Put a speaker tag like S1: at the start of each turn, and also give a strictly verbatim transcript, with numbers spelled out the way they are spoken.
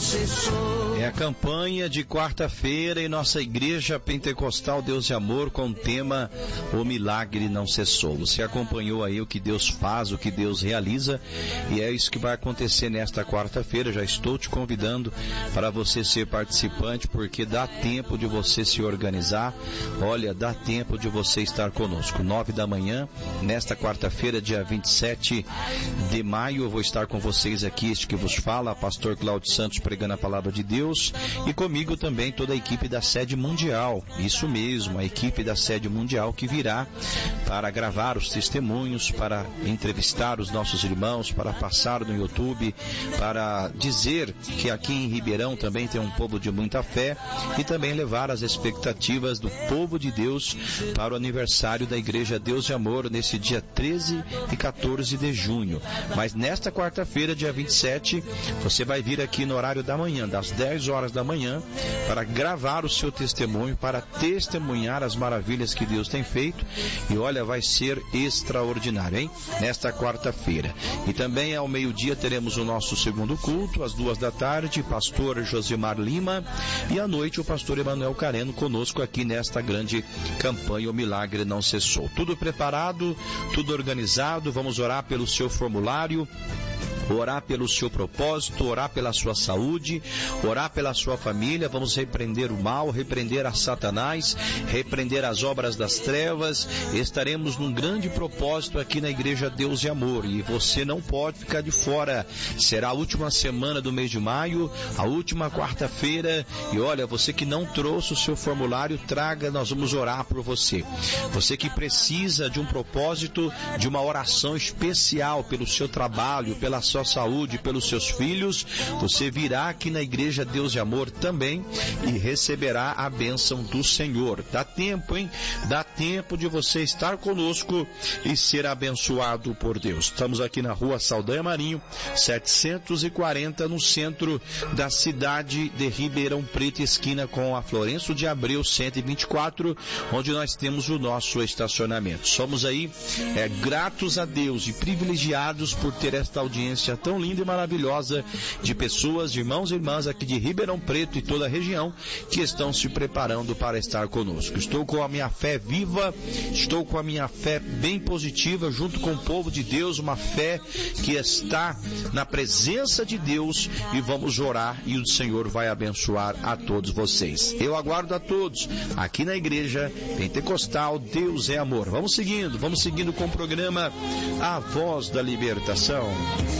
S1: É a campanha de quarta-feira em nossa igreja pentecostal Deus e Amor com o tema O Milagre Não Cessou. Você acompanhou aí o que Deus faz, o que Deus realiza, e é isso que vai acontecer nesta quarta-feira. Já estou te convidando para você ser participante, porque dá tempo de você se organizar. Olha, dá tempo de você estar conosco. Nove da manhã, nesta quarta-feira, dia vinte e sete de maio, eu vou estar com vocês aqui, este que vos fala, pastor Cláudio Santos, pregando a palavra de Deus, e comigo também toda a equipe da Sede Mundial. Isso mesmo, a equipe da Sede Mundial que virá para gravar os testemunhos, para entrevistar os nossos irmãos, para passar no YouTube, para dizer que aqui em Ribeirão também tem um povo de muita fé, e também levar as expectativas do povo de Deus para o aniversário da Igreja Deus e Amor nesse dia treze e quatorze de junho. Mas nesta quarta-feira, dia vinte e sete, você vai vir aqui no horário da manhã, das dez horas da manhã, para gravar o seu testemunho, para testemunhar as maravilhas que Deus tem feito. E olha, vai ser extraordinário, hein? Nesta quarta-feira. E também ao meio-dia teremos o nosso segundo culto, às duas da tarde, pastor Josimar Lima, e à noite o pastor Emanuel Careno conosco aqui nesta grande campanha O Milagre Não Cessou. Tudo preparado, tudo organizado. Vamos orar pelo seu formulário, orar pelo seu propósito, orar pela sua saúde, orar pela sua família. Vamos repreender o mal, repreender a Satanás, repreender as obras das trevas. Estaremos num grande propósito aqui na Igreja Deus e Amor, e você não pode ficar de fora. Será a última semana do mês de maio, a última quarta-feira, e olha, você que não trouxe o seu formulário, traga, nós vamos orar por você. Você que precisa de um propósito, de uma oração especial pelo seu trabalho, pela sua saúde, pelos seus filhos, você virá aqui na Igreja Deus e Amor também e receberá a bênção do Senhor. Dá tempo, hein? Dá tempo de você estar conosco e ser abençoado por Deus. Estamos aqui na rua Saldanha Marinho, setecentos e quarenta, no centro da cidade de Ribeirão Preto, esquina com a Florencio de Abreu cento e vinte e quatro, onde nós temos o nosso estacionamento. Somos aí é, gratos a Deus e privilegiados por ter esta audiência tão linda e maravilhosa de pessoas, de irmãos e irmãs aqui de Ribeirão Preto e toda a região que estão se preparando para estar conosco. Estou com a minha fé viva, estou com a minha fé bem positiva, junto com o povo de Deus, uma fé que está na presença de Deus, e vamos orar e o Senhor vai abençoar a todos vocês. Eu aguardo a todos aqui na Igreja Pentecostal Deus é Amor. Vamos seguindo, vamos seguindo com o programa A Voz da Libertação.